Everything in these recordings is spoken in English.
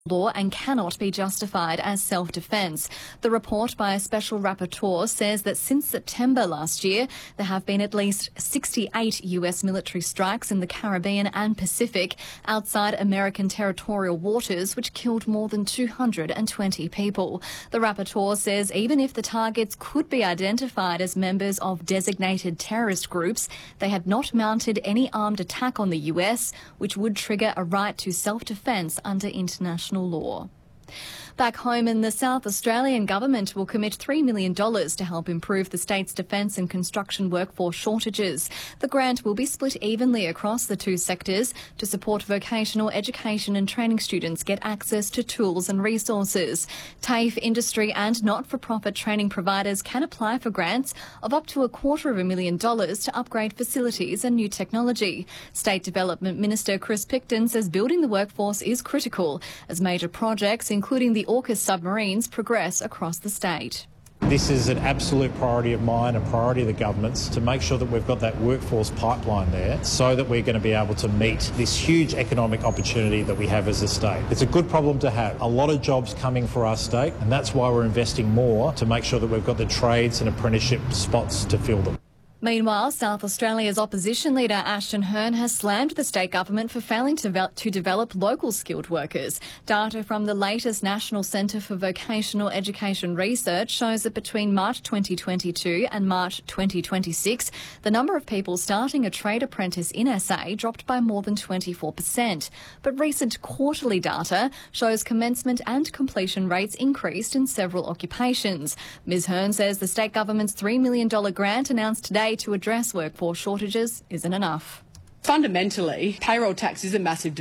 law and cannot be justified as self-defence. The report by a special rapporteur says that since September last year, there have been at least 68 US military strikes in the Caribbean and Pacific outside American territorial waters, which killed more than 220 people. The rapporteur says even if the targets could be identified as members of designated terrorist groups, they had not mounted any armed attack on the US, which would trigger a right to self-defence under international law. Back home in the South, Australian government will commit $3 million to help improve the state's defence and construction workforce shortages. The grant will be split evenly across the two sectors to support vocational education and training students get access to tools and resources. TAFE, industry and not-for-profit training providers can apply for grants of up to $250,000 to upgrade facilities and new technology. State Development Minister Chris Picton says building the workforce is critical as major projects, including the AUKUS submarines, progress across the state. This is an absolute priority of mine and priority of the government's to make sure that we've got that workforce pipeline there so that we're going to be able to meet this huge economic opportunity that we have as a state. It's a good problem to have. A lot of jobs coming for our state, and that's why we're investing more to make sure that we've got the trades and apprenticeship spots to fill them. Meanwhile, South Australia's opposition leader Ashton Hearn has slammed the state government for failing to develop local skilled workers. Data from the latest National Centre for Vocational Education Research shows that between March 2022 and March 2026, the number of people starting a trade apprentice in SA dropped by more than 24%. But recent quarterly data shows commencement and completion rates increased in several occupations. Ms Hearn says the state government's $3 million grant announced today to address workforce shortages isn't enough. Fundamentally, payroll tax is a massive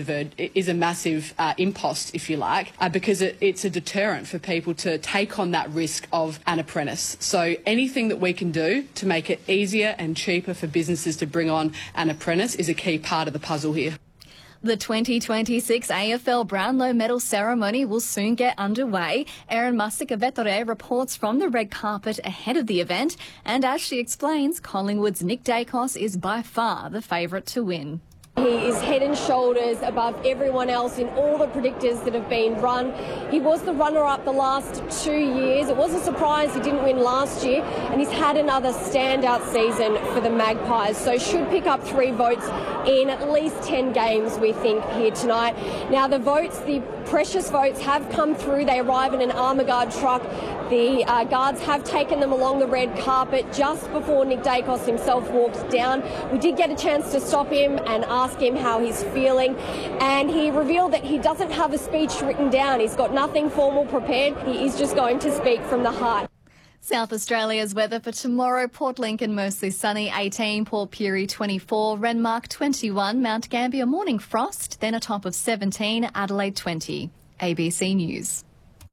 impost, if you like, because it's a deterrent for people to take on that risk of an apprentice. So anything that we can do to make it easier and cheaper for businesses to bring on an apprentice is a key part of the puzzle here. The 2026 AFL Brownlow Medal ceremony will soon get underway. Erin Masika-Vetore reports from the red carpet ahead of the event, and as she explains, Collingwood's Nick Dacos is by far the favourite to win. He is head and shoulders above everyone else in all the predictors that have been run. He was the runner-up the last 2 years. It was a surprise he didn't win last year, and he's had another standout season for the Magpies, so should pick up 3 votes in at least 10 games, we think, here tonight. Now, the precious votes have come through. They arrive in an armour guard truck. The guards have taken them along the red carpet just before Nick Dacos himself walked down. We did get a chance to stop him and ask him how he's feeling, and he revealed that he doesn't have a speech written down. He's got nothing formal prepared. He is just going to speak from the heart. South Australia's weather for tomorrow: Port Lincoln mostly sunny, 18, Port Pirie 24, Renmark 21, Mount Gambier morning frost, then a top of 17, Adelaide 20. ABC News.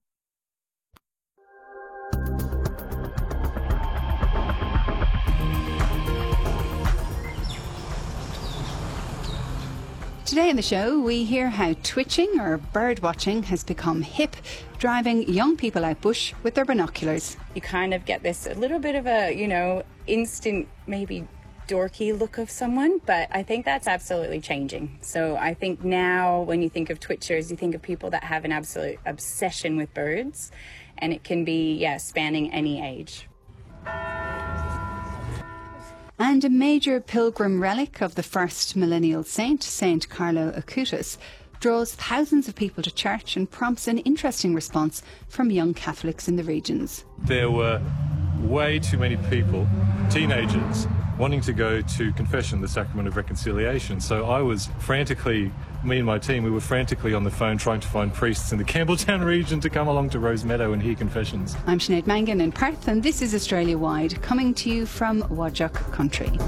Today on the show, we hear how twitching or bird watching has become hip, driving young people out bush with their binoculars. You kind of get this a little bit of a, instant, maybe dorky look of someone, but I think that's absolutely changing. So I think now when you think of twitchers, you think of people that have an absolute obsession with birds, and it can be, spanning any age. And a major pilgrim relic of the first millennial saint, Saint Carlo Acutis, draws thousands of people to church and prompts an interesting response from young Catholics in the regions. There were way too many people, teenagers, wanting to go to confession, the sacrament of reconciliation. So I was frantically, me and my team, we were frantically on the phone trying to find priests in the Campbelltown region to come along to Rosemeadow and hear confessions. I'm Sinead Mangan in Perth, and this is Australia Wide, coming to you from Whadjuk country.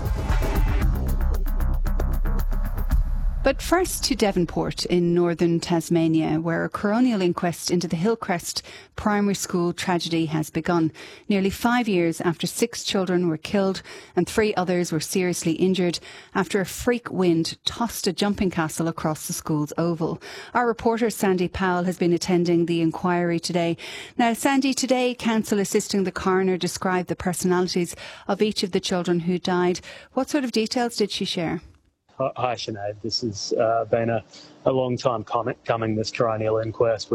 But first to Devonport in northern Tasmania, where a coronial inquest into the Hillcrest primary school tragedy has begun. Nearly 5 years after 6 children were killed and 3 others were seriously injured after a freak wind tossed a jumping castle across the school's oval. Our reporter Sandy Powell has been attending the inquiry today. Now, Sandy, today counsel assisting the coroner described the personalities of each of the children who died. What sort of details did she share? Hi, Sinead. This has been a long time coming, this coronial inquest.